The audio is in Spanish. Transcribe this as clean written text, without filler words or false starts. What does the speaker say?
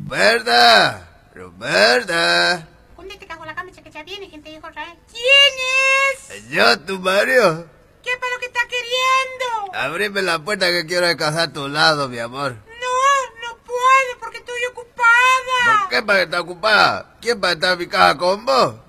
Roberta, Roberta. ¿Dónde te cago la camisa que ya viene? ¿Quién te dijo otra vez? ¿Quién es? Yo, tu marido. ¿Qué es lo que está queriendo? Abrime la puerta que quiero descansar a tu lado, mi amor. No puedo porque estoy ocupada. ¿Por qué para estar ocupada? ¿Quién va a estar en mi casa con vos?